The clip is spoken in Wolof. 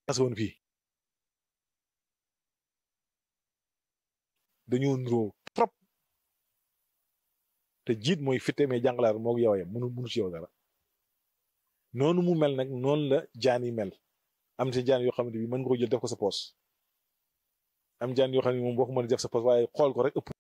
woon fii dañoo nuroo trop te jiit mooy fitte mais jàngalaar moo yow yam mënu ci yow dara noonu mu mel nag noonu la jaan yi mel am ci jaan yoo xamante bi mën nga ko jël def ko sa poos am jaan yoo xam ne moom boo ko mën a def sa poos waaye xool ko rek ëpp